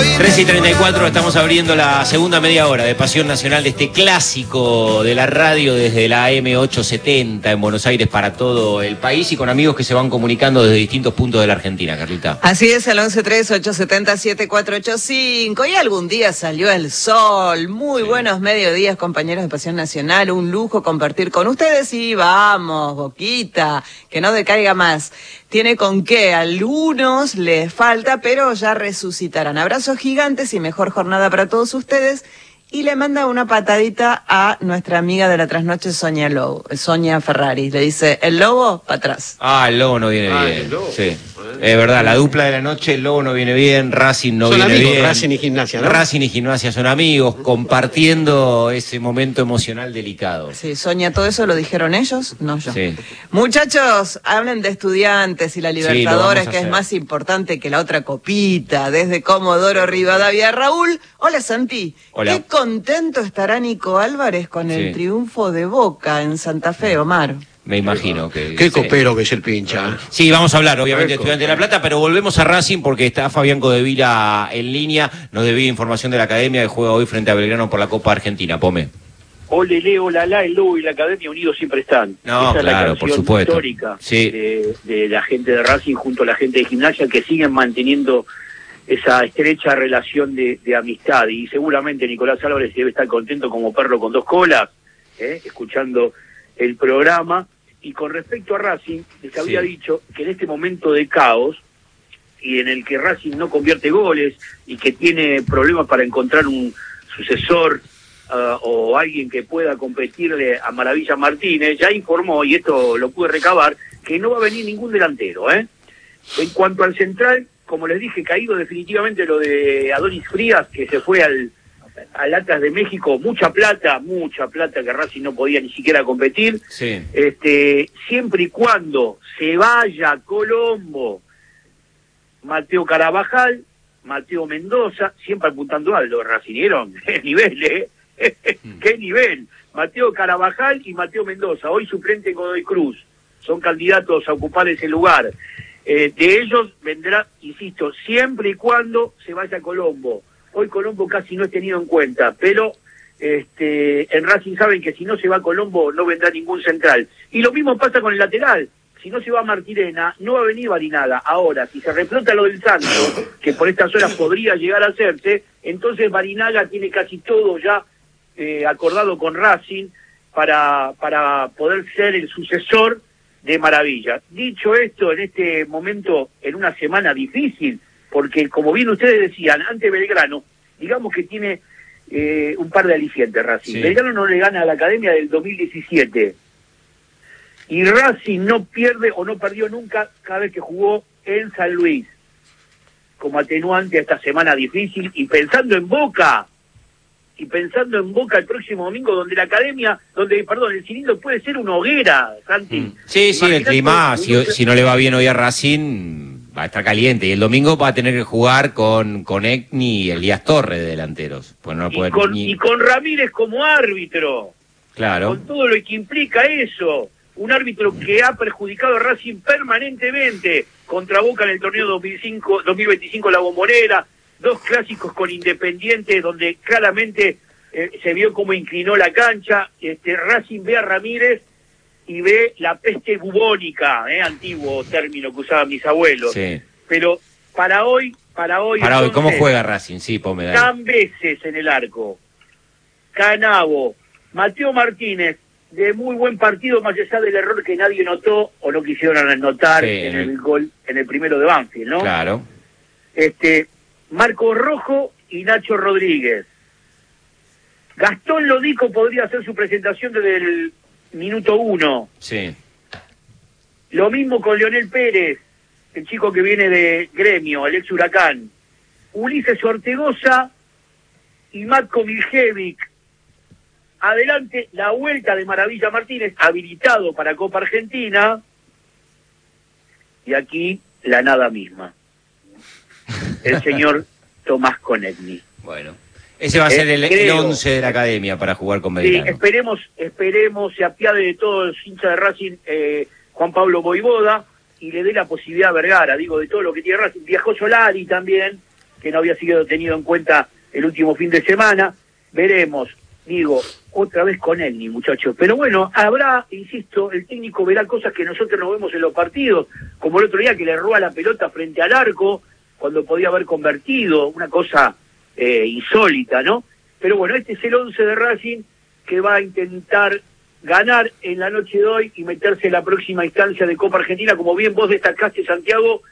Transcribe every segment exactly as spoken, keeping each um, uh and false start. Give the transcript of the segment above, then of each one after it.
tres y treinta y cuatro, estamos abriendo la segunda media hora de Pasión Nacional de este clásico de la radio desde la A M ochocientos setenta en Buenos Aires para todo el país y con amigos que se van comunicando desde distintos puntos de la Argentina, Carlita. Así es, el once tres ocho siete cero siete cuatro ocho cinco. Y algún día salió el sol. Muy sí. Buenos mediodías, compañeros de Pasión Nacional. Un lujo compartir con ustedes y vamos, Boquita, que no decaiga más. Tiene con qué, a algunos les falta, pero ya resucitarán. Abrazos gigantes y mejor jornada para todos ustedes. Y le manda una patadita a nuestra amiga de la trasnoche, Sonia Lobo, Sonia Ferrari. Le dice, el lobo, para atrás. Ah, el lobo no viene ah, bien. El lobo. Sí. Es verdad, la dupla de la noche, el lobo no viene bien, Racing no son viene amigos, bien. Racing y Gimnasia, ¿no? Racing y Gimnasia son amigos, compartiendo ese momento emocional delicado. Sí, Sonia, ¿todo eso lo dijeron ellos? No yo. Sí. Muchachos, hablen de Estudiantes y la Libertadores, sí, que es más importante que la otra copita. Desde Comodoro Rivadavia. Raúl, hola Santi. Hola. Qué contento estará Nico Álvarez con el sí. triunfo de Boca en Santa Fe, Omar. Me imagino que... Qué copero que es el pincha. Sí, vamos a hablar, obviamente, de Estudiantes de La Plata, pero volvemos a Racing porque está Fabián Codevila en línea. Nos debía información de la Academia que juega hoy frente a Belgrano por la Copa Argentina. Pome. Ole, Leo, la, la, el Lobo y la Academia unidos siempre están. No, Esa claro, es la por supuesto. histórica sí. de, de la gente de Racing junto a la gente de Gimnasia que siguen manteniendo esa estrecha relación de, de amistad. Y seguramente Nicolás Álvarez debe estar contento como perro con dos colas, ¿eh? escuchando el programa. Y con respecto a Racing, les había sí. dicho que en este momento de caos, y en el que Racing no convierte goles, y que tiene problemas para encontrar un sucesor uh, o alguien que pueda competirle a Maravilla Martínez, ya informó, y esto lo pude recabar, que no va a venir ningún delantero. ¿eh? En cuanto al central, como les dije, caído definitivamente lo de Adonis Frías, que se fue al... al Atlas de México, mucha plata, mucha plata que Racing no podía ni siquiera competir, sí. este, siempre y cuando se vaya Colombo, Mateo Carabajal, Mateo Mendoza, siempre apuntando alto, Racing, ¿vieron? ¡Qué nivel, eh! ¡Qué nivel! Mateo Carabajal y Mateo Mendoza, hoy suplente Godoy Cruz, son candidatos a ocupar ese lugar. Eh, de ellos vendrá, insisto, siempre y cuando se vaya Colombo. Hoy Colombo casi no es tenido en cuenta, pero este, en Racing saben que si no se va Colombo no vendrá ningún central. Y lo mismo pasa con el lateral. Si no se va Martirena, no va a venir Barinaga. Ahora, si se reflota lo del Santos, que por estas horas podría llegar a hacerse, entonces Barinaga tiene casi todo ya eh, acordado con Racing para, para poder ser el sucesor de Maravilla. Dicho esto, en este momento, en una semana difícil, porque como bien ustedes decían, ante Belgrano, digamos que tiene eh, un par de alicientes Racing. Sí. Belgrano no le gana a la Academia del dos mil diecisiete. Y Racing no pierde o no perdió nunca cada vez que jugó en San Luis. Como atenuante a esta semana difícil. Y pensando en Boca, y pensando en Boca el próximo domingo, donde la Academia, donde, perdón, el cilindro puede ser una hoguera, Santi. Mm. Sí, sí, el clima, si, si no le va bien hoy a Racing... va a estar caliente, y el domingo va a tener que jugar con, con Egni y Elías Torres de delanteros. Pues no y, puede con, ni... y con Ramírez como árbitro. Claro. Con todo lo que implica eso. Un árbitro que ha perjudicado a Racing permanentemente contra Boca en el torneo dos mil cinco, dos mil veinticinco La Bombonera, dos clásicos con Independiente donde claramente eh, se vio cómo inclinó la cancha. Este, Racing ve a Ramírez y ve la peste bubónica, eh, antiguo término que usaban mis abuelos. Sí. Pero para hoy, para hoy... Para entonces, hoy, ¿cómo juega Racing? Sí, Pome, dale. Cambeses en el arco, Canavo, Mateo Martínez, de muy buen partido, más allá del error que nadie notó, o no quisieron notar, sí, en el, el gol, en el primero de Banfield, ¿no? Claro. Este, Marcos Rojo y Nacho Rodríguez. Gastón Lodico podría hacer su presentación desde el minuto uno. Sí. Lo mismo con Leonel Pérez, el chico que viene de Gremio, el ex Huracán. Ulises Ortegoza y Matko Miljevic. Adelante la vuelta de Maravilla Martínez, habilitado para Copa Argentina. Y aquí la nada misma. El señor Tomás Konechny. Bueno. Ese va a ser el, el once de la Academia para jugar con Belgrano. Sí, esperemos, esperemos, se apiade de todos los hinchas de Racing, eh, Juan Pablo Voivoda, y le dé la posibilidad a Vergara, digo, de todo lo que tiene Racing. Viajó Solari también, que no había sido tenido en cuenta el último fin de semana. Veremos, digo, otra vez con Elni, muchachos. Pero bueno, habrá, insisto, el técnico verá cosas que nosotros no vemos en los partidos, como el otro día que le roba la pelota frente al arco, cuando podía haber convertido, una cosa eh, insólita, ¿no? Pero bueno, este es el once de Racing, que va a intentar ganar en la noche de hoy y meterse en la próxima instancia de Copa Argentina. Como bien vos destacaste, Santiago,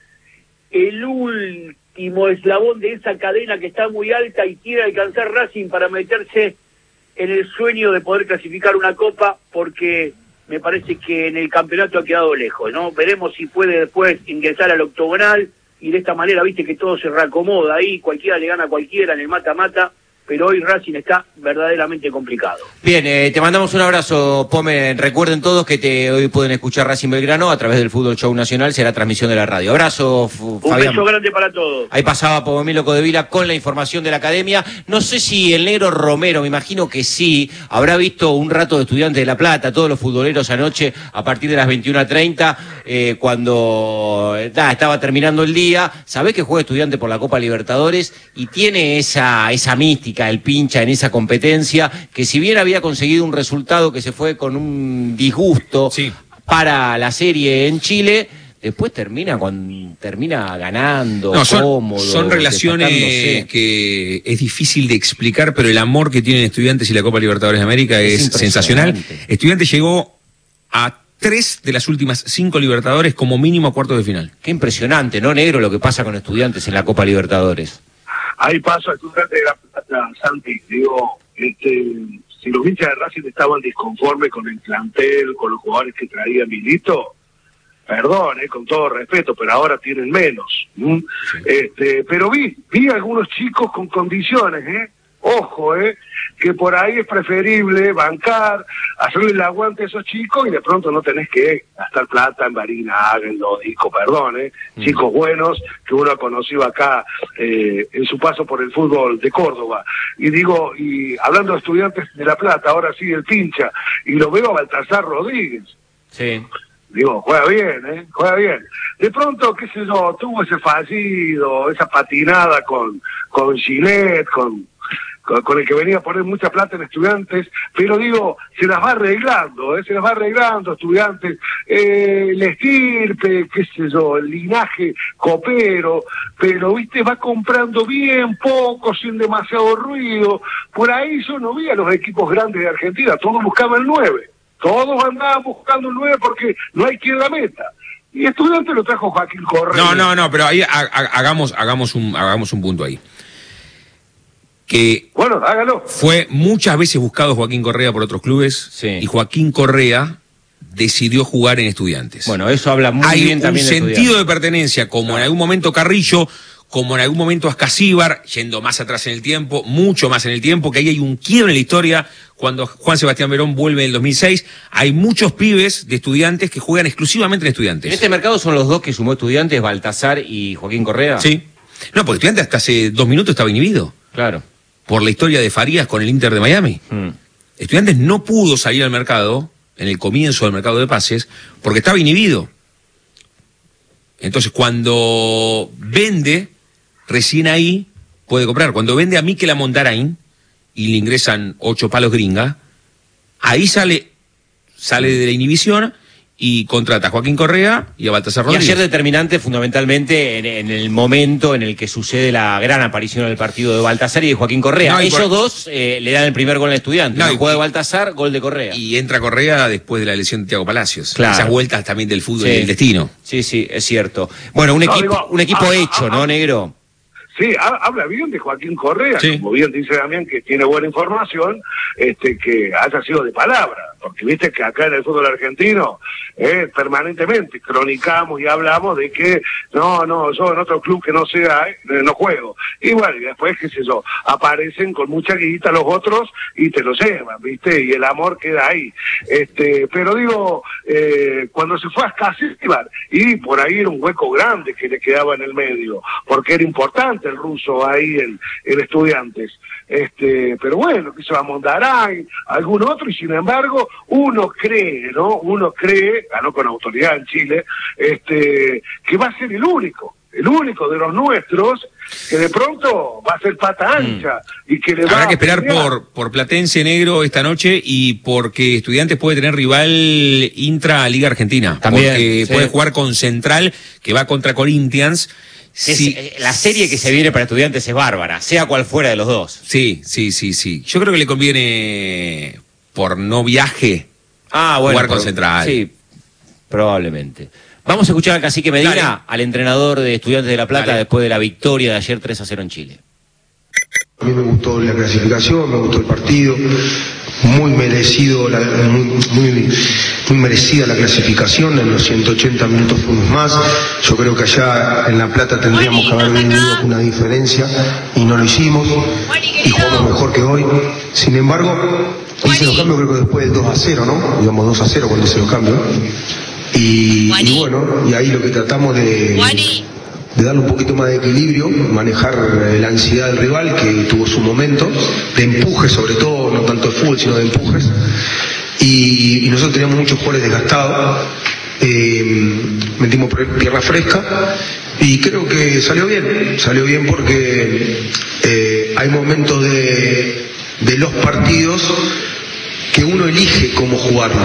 el último eslabón de esa cadena que está muy alta y quiere alcanzar Racing para meterse en el sueño de poder clasificar una Copa, porque me parece que en el campeonato ha quedado lejos, ¿no? Veremos si puede después ingresar al octogonal, y de esta manera, viste que todo se reacomoda ahí, cualquiera le gana a cualquiera en el mata-mata, pero hoy Racing está verdaderamente complicado. Bien, eh, te mandamos un abrazo, Pome. Recuerden todos que te, hoy pueden escuchar Racing Belgrano a través del Fútbol Show Nacional, será transmisión de la radio. Abrazo, F Un Fabián. beso grande para todos. Ahí pasaba Pomelo Codevila con la información de la academia. No sé si el negro Romero, me imagino que sí, habrá visto un rato de Estudiantes de La Plata, todos los futboleros anoche a partir de las veintiuna treinta, eh, cuando eh, nah, estaba terminando el día. Sabés que juega Estudiante por la Copa Libertadores y tiene esa, esa mística, el pincha en esa competencia, que si bien había conseguido un resultado que se fue con un disgusto sí. para la serie en Chile, después termina con, termina ganando, no, son, cómodo. Son relaciones que es difícil de explicar, pero el amor que tienen Estudiantes y la Copa Libertadores de América es, es sensacional. Estudiantes llegó a tres de las últimas cinco Libertadores como mínimo a cuartos de final. Qué impresionante, ¿no, negro, lo que pasa con Estudiantes en la Copa Libertadores? Ahí paso a Estudiantes de La Plata, Santi, digo, este, si los hinchas de Racing estaban disconformes con el plantel, con los jugadores que traía Milito, perdón, eh, con todo respeto, pero ahora tienen menos. ¿Mm? Sí. Este, pero vi, vi algunos chicos con condiciones, ¿eh? Ojo, eh, que por ahí es preferible bancar, hacerle el aguante a esos chicos y de pronto no tenés que gastar plata en Barinaga, en Lodico, perdón, eh, mm. chicos buenos que uno ha conocido acá eh, en su paso por el fútbol de Córdoba. Y digo, y hablando de Estudiantes de La Plata, ahora sí el pincha, y lo veo a Baltasar Rodríguez. Sí. Digo, juega bien, ¿eh? Juega bien. De pronto, qué sé yo, tuvo ese fallido, esa patinada con, con Gillette, con... con el que venía a poner mucha plata en Estudiantes, pero digo, se las va arreglando, ¿eh? se las va arreglando Estudiantes, eh, el estirpe, qué sé yo, el linaje copero, pero viste, va comprando bien, poco, sin demasiado ruido. Por ahí yo no vi a los equipos grandes de Argentina, todos buscaban el nueve, todos andaban buscando el nueve porque no hay quien la meta. Y Estudiantes lo trajo Joaquín Correa. No, no, no, pero ahí ha, ha, hagamos, hagamos, un, hagamos un punto ahí. Que bueno, hágalo. Fue muchas veces buscado Joaquín Correa por otros clubes, sí. y Joaquín Correa decidió jugar en Estudiantes. Bueno, eso habla muy Hay bien también de Hay un sentido de pertenencia, como claro. en algún momento Carrillo, como en algún momento Ascasíbar, yendo más atrás en el tiempo, mucho más en el tiempo, que ahí hay un quiebre en la historia. Cuando Juan Sebastián Verón vuelve en el dos mil seis, hay muchos pibes de Estudiantes que juegan exclusivamente en Estudiantes. ¿En este mercado son los dos que sumó Estudiantes, Baltasar y Joaquín Correa? Sí. No, porque Estudiantes hasta hace dos minutos estaba inhibido. Claro. Por la historia de Farías con el Inter de Miami. Mm. Estudiantes no pudo salir al mercado, en el comienzo del mercado de pases, porque estaba inhibido. Entonces, cuando vende, recién ahí puede comprar. Cuando vende a Mikel Mondarain y le ingresan ocho palos gringa, ahí sale, sale de la inhibición y contrata a Joaquín Correa y a Baltasar Rodríguez. Y ayer determinante fundamentalmente en, en el momento en el que sucede la gran aparición en el partido de Baltasar y de Joaquín Correa. No, Ellos por... dos eh, le dan el primer gol al Estudiante. No, juega de Baltasar, gol de Correa. Y entra Correa después de la lesión de Thiago Palacios. Claro. Esas vueltas también del fútbol sí. y del destino. Sí, sí, es cierto. Bueno, un no, equipo, digo, un equipo ah, hecho, ah, ¿no, negro? Sí, habla bien de Joaquín Correa, sí. como bien dice Damián, que tiene buena información, este que haya sido de palabra, porque viste que acá en el fútbol argentino eh, permanentemente cronicamos y hablamos de que no, no, yo en otro club que no sea, eh, no juego. Y bueno, y después, qué sé yo, aparecen con mucha guita los otros y te lo llevan, viste, y el amor queda ahí. Este, pero digo, eh, cuando se fue a Ascasíbar, y por ahí era un hueco grande que le quedaba en el medio, porque era importante el ruso ahí en, en Estudiantes, este, pero bueno, que se va a Mondarain, algún otro, y sin embargo, uno cree, ¿no? Uno cree, ganó con autoridad en Chile, este, que va a ser el único, el único de los nuestros, que de pronto va a ser pata ancha mm. y que le va Habrá a que esperar pelear. por, por Platense Negro esta noche y porque Estudiantes puede tener rival intra Liga Argentina. También, porque sí. puede jugar con Central, que va contra Corinthians. Es, sí. La serie que se viene para Estudiantes es bárbara, sea cual fuera de los dos. Sí, sí, sí, sí. Yo creo que le conviene, por no viaje, ah, bueno, jugar con pero, Central. Sí, probablemente. Vamos a escuchar al Cacique Medina, Dale. al entrenador de Estudiantes de La Plata, Dale. después de la victoria de ayer tres a cero en Chile. A mí me gustó la clasificación, me gustó el partido, muy merecido, la, muy, muy, muy merecida la clasificación, en los ciento ochenta minutos fuimos más. Yo creo que allá en La Plata tendríamos que haber venido una diferencia y no lo hicimos y jugamos mejor que hoy. Sin embargo, hice los cambios creo que después del dos a cero, ¿no? Digamos dos a cero cuando hice los cambios. Y, y bueno, y ahí lo que tratamos de, de darle un poquito más de equilibrio, manejar la ansiedad del rival, que tuvo su momento, de empuje sobre todo, no tanto de fútbol, sino de empujes. Y, y nosotros teníamos muchos jugadores desgastados, eh, metimos pierna fresca y creo que salió bien, salió bien porque eh, hay momentos de, de los partidos que uno elige cómo jugarlo.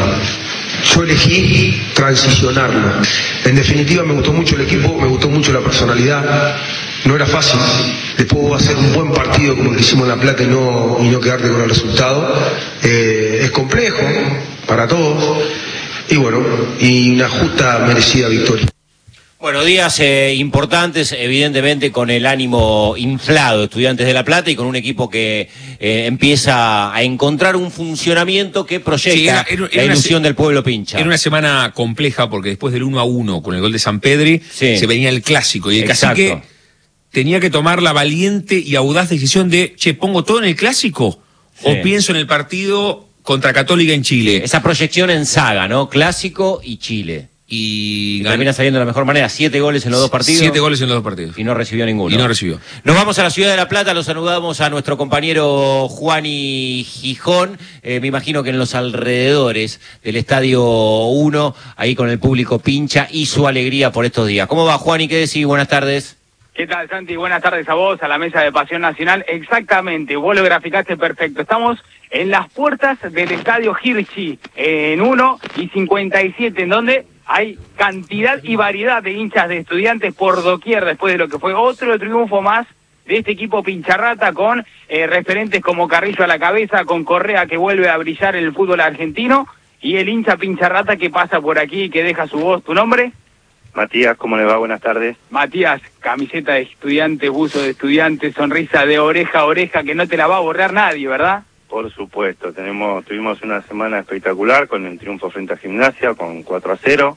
Yo elegí transicionarlo. En definitiva me gustó mucho el equipo, me gustó mucho la personalidad. No era fácil. Después va a ser un buen partido como el que hicimos en La Plata y no, y no quedarte con el resultado. Eh, es complejo para todos. Y bueno, y una justa, merecida victoria. Bueno, días eh, importantes, evidentemente con el ánimo inflado, Estudiantes de La Plata, y con un equipo que eh, empieza a encontrar un funcionamiento que proyecta sí, era, era, era la ilusión se... del pueblo pincha. Era una semana compleja porque después del uno a uno con el gol de San Pedri, sí. se venía el clásico y el Exacto. Cacique tenía que tomar la valiente y audaz decisión de, che, ¿pongo todo en el clásico sí. o pienso en el partido contra Católica en Chile? Esa proyección en saga, ¿no? Clásico y Chile. Y, y termina saliendo de la mejor manera, siete goles en los dos partidos. Siete goles en los dos partidos. Y no recibió ninguno. Y no recibió. Nos vamos a la ciudad de La Plata, los saludamos a nuestro compañero Juani Gijón, eh, me imagino que en los alrededores del Estadio uno, ahí con el público pincha y su alegría por estos días. ¿Cómo va, Juani? ¿Qué decís? Buenas tardes. ¿Qué tal, Santi? Buenas tardes a vos, a la mesa de Pasión Nacional. Exactamente, vos lo graficaste perfecto. Estamos en las puertas del Estadio Hirschi, en uno y cincuenta y siete, en donde hay cantidad y variedad de hinchas de Estudiantes por doquier después de lo que fue otro triunfo más de este equipo pincharrata con eh, referentes como Carrillo a la cabeza, con Correa que vuelve a brillar en el fútbol argentino y el hincha pincharrata que pasa por aquí y que deja su voz. ¿Tu nombre? Matías, ¿cómo le va? Buenas tardes. Matías, camiseta de Estudiantes, buzo de Estudiantes, sonrisa de oreja a oreja que no te la va a borrar nadie, ¿verdad? Por supuesto, tenemos tuvimos una semana espectacular con el triunfo frente a Gimnasia con cuatro a cero.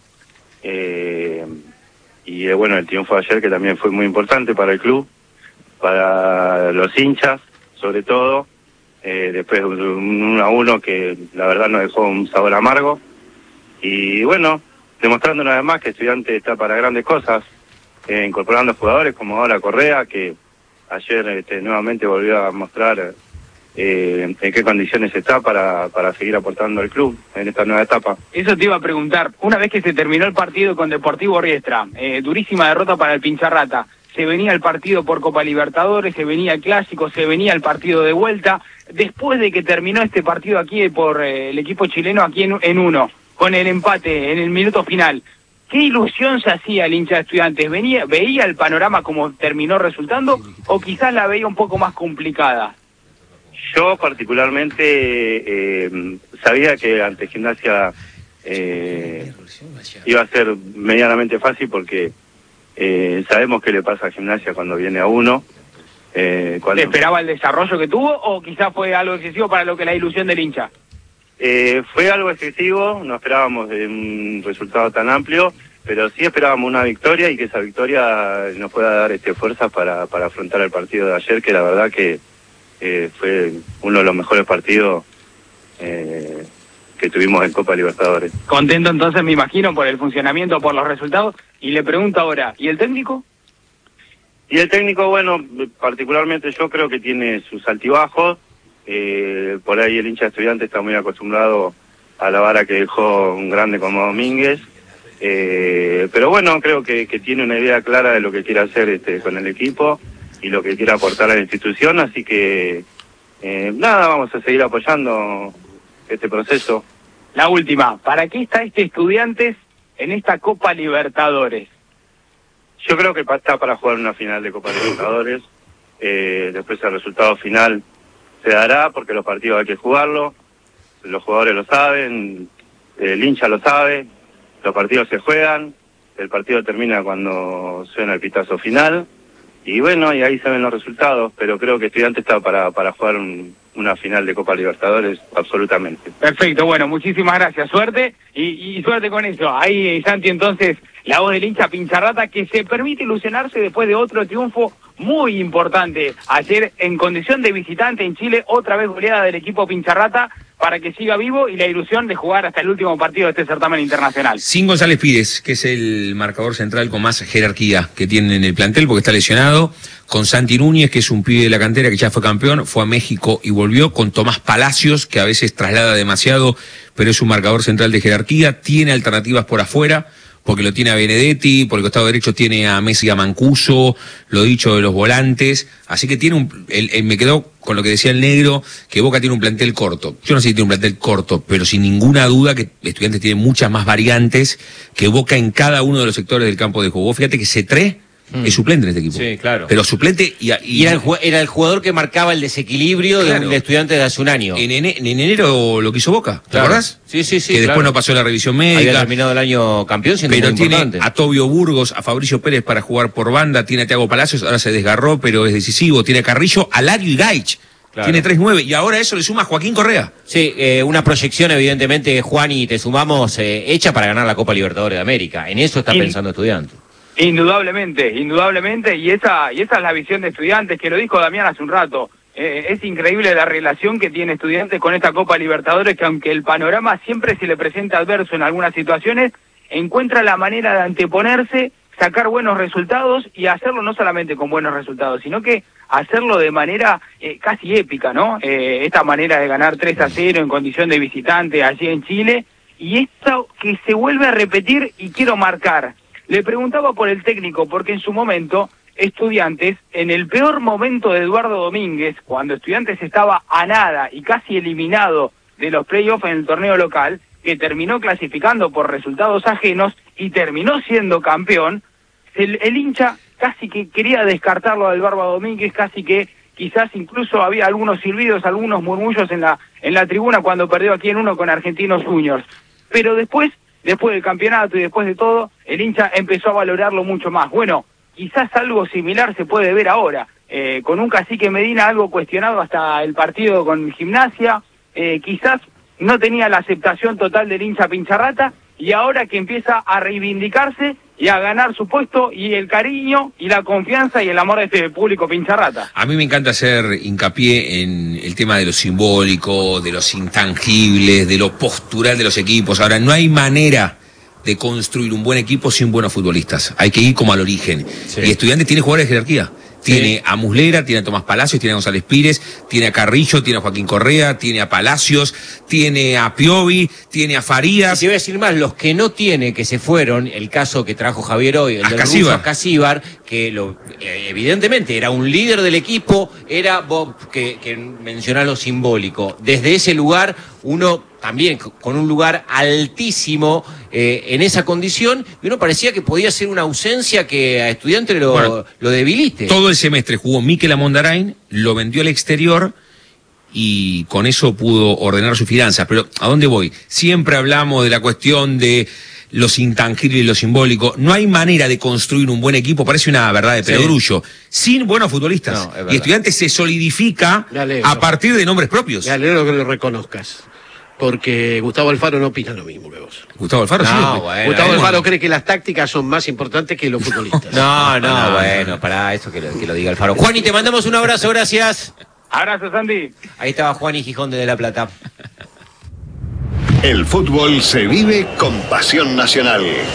Eh, y eh, bueno, el triunfo de ayer que también fue muy importante para el club, para los hinchas, sobre todo. Eh, después un uno a uno que la verdad nos dejó un sabor amargo. Y bueno, demostrando una vez más que Estudiantes está para grandes cosas, eh, incorporando jugadores como ahora Correa, que ayer este, nuevamente volvió a mostrar eh, en qué condiciones está para, para seguir aportando al club en esta nueva etapa. Eso te iba a preguntar, una vez que se terminó el partido con Deportivo Riestra, eh, durísima derrota para el Pincharrata, se venía el partido por Copa Libertadores, se venía el Clásico, se venía el partido de vuelta, después de que terminó este partido aquí por eh, el equipo chileno aquí en, en uno, con el empate en el minuto final, ¿qué ilusión se hacía el hincha de Estudiantes? ¿Venía, ¿Veía el panorama como terminó resultando o quizás la veía un poco más complicada? Yo particularmente eh, sabía que ante Gimnasia eh, iba a ser medianamente fácil porque eh, sabemos qué le pasa a Gimnasia cuando viene a uno. Eh, cuando... ¿Te esperaba el desarrollo que tuvo o quizás fue algo excesivo para lo que la ilusión del hincha? Eh, fue algo excesivo, no esperábamos de un resultado tan amplio, pero sí esperábamos una victoria y que esa victoria nos pueda dar este fuerzas para, para afrontar el partido de ayer, que la verdad que eh, fue uno de los mejores partidos eh, que tuvimos en Copa Libertadores. Contento entonces, me imagino, por el funcionamiento, por los resultados, y le pregunto ahora, ¿y el técnico? Y el técnico, bueno, particularmente yo creo que tiene sus altibajos. Eh, por ahí el hincha Estudiante está muy acostumbrado a la vara que dejó un grande como Domínguez Eh, pero bueno, creo que, que tiene una idea clara de lo que quiere hacer este, con el equipo y lo que quiere aportar a la institución, así que eh, nada, vamos a seguir apoyando este proceso. La última, ¿para qué está este Estudiantes en esta Copa Libertadores? Yo creo que está para jugar una final de Copa Libertadores, eh, después el resultado final se dará porque los partidos hay que jugarlo, los jugadores lo saben, el hincha lo sabe, los partidos se juegan, el partido termina cuando suena el pitazo final, y bueno, y ahí se ven los resultados, pero creo que Estudiantes está para, para jugar un, una final de Copa Libertadores, absolutamente. Perfecto, bueno, muchísimas gracias, suerte, y, y suerte con eso. Ahí, Santi, entonces, la voz del hincha Pincharrata, que se permite ilusionarse después de otro triunfo muy importante. Ayer, en condición de visitante en Chile, otra vez goleada del equipo Pincharrata, para que siga vivo y la ilusión de jugar hasta el último partido de este certamen internacional. Sin González Pires, que es el marcador central con más jerarquía que tiene en el plantel porque está lesionado, con Santi Núñez, que es un pibe de la cantera que ya fue campeón, fue a México y volvió, con Tomás Palacios, que a veces traslada demasiado, pero es un marcador central de jerarquía, tiene alternativas por afuera, porque lo tiene a Benedetti, por el costado derecho tiene a Messi y a Mancuso, lo dicho de los volantes, así que tiene un, el, el, me quedó con lo que decía el negro, que Boca tiene un plantel corto. Yo no sé si tiene un plantel corto, pero sin ninguna duda que Estudiantes tiene muchas más variantes que Boca en cada uno de los sectores del campo de juego. Fíjate que Cetré Mm. es suplente en este equipo. Sí, claro. Pero suplente y... y, y era, el, era el jugador que marcaba el desequilibrio claro. de un estudiante de hace un año. En, en, en enero lo quiso Boca, ¿te claro. acordás? Sí, sí, sí. Que claro. después no pasó la revisión médica. Había terminado el año campeón siendo pero muy tiene importante. a Tobio Burgos, a Fabricio Pérez para jugar por banda, tiene a Thiago Palacios, ahora se desgarró, pero es decisivo, tiene a Carrillo, a Lario y Gaich. Claro. Tiene tres nueve y ahora eso le suma a Joaquín Correa. Sí, eh, una proyección evidentemente, Juan, y te sumamos, eh, hecha para ganar la Copa Libertadores de América. En eso está y... pensando Estudiantes. Indudablemente, indudablemente, y esa y esa es la visión de Estudiantes, que lo dijo Damián hace un rato. Eh, es increíble la relación que tiene Estudiantes con esta Copa Libertadores, que aunque el panorama siempre se le presenta adverso en algunas situaciones, encuentra la manera de anteponerse, sacar buenos resultados y hacerlo no solamente con buenos resultados, sino que hacerlo de manera eh, casi épica, ¿no? Eh, esta manera de ganar tres a cero en condición de visitante allí en Chile, y esto que se vuelve a repetir, y quiero marcar. Le preguntaba por el técnico, porque en su momento, Estudiantes, en el peor momento de Eduardo Domínguez, cuando Estudiantes estaba a nada y casi eliminado de los playoffs en el torneo local, que terminó clasificando por resultados ajenos y terminó siendo campeón, el, el hincha casi que quería descartarlo a Eduardo Domínguez, casi que quizás incluso había algunos silbidos, algunos murmullos en la, en la tribuna cuando perdió aquí en uno con Argentinos Juniors. Pero después... Después del campeonato y después de todo, el hincha empezó a valorarlo mucho más. Bueno, quizás algo similar se puede ver ahora, eh, con un Cacique Medina algo cuestionado hasta el partido con Gimnasia, eh, quizás no tenía la aceptación total del hincha Pincharrata, y ahora que empieza a reivindicarse y a ganar su puesto y el cariño y la confianza y el amor de este público Pincharrata. A mí me encanta hacer hincapié en el tema de lo simbólico, de los intangibles, de lo postural de los equipos. Ahora, no hay manera de construir un buen equipo sin buenos futbolistas. Hay que ir como al origen. Sí. Y Estudiantes tiene jugadores de jerarquía. Tiene sí. a Muslera, tiene a Tomás Palacios, tiene a González Pires, tiene a Carrillo, tiene a Joaquín Correa, tiene a Palacios, tiene a Piovi, tiene a Farías. Y te voy a decir más, los que no tiene, que se fueron, el caso que trajo Javier hoy, el del ruso Ascasíbar, que lo, eh, evidentemente era un líder del equipo, era Bob, que, que menciona lo simbólico. Desde ese lugar, uno también con un lugar altísimo eh, en esa condición, y uno parecía que podía ser una ausencia que a Estudiantes lo, bueno, lo debilite. Todo el semestre jugó Mikel Amondarain, lo vendió al exterior y con eso pudo ordenar sus finanzas. Pero ¿a dónde voy? Siempre hablamos de la cuestión de los intangibles y lo simbólico. No hay manera de construir un buen equipo, parece una verdad de perogrullo, sí. sin buenos futbolistas. No, y Estudiantes se solidifica a partir de nombres propios. Me alegro que lo reconozcas. Porque Gustavo Alfaro no opina lo mismo que vos. Gustavo Alfaro no, sí. Bueno, Gustavo Alfaro bueno. cree que las tácticas son más importantes que los futbolistas. No, no, no, bueno, para eso que lo, que lo diga Alfaro. Juani, te mandamos un abrazo, gracias. Abrazo, Sandy. Ahí estaba Juani Gijón de La Plata. El fútbol se vive con pasión nacional.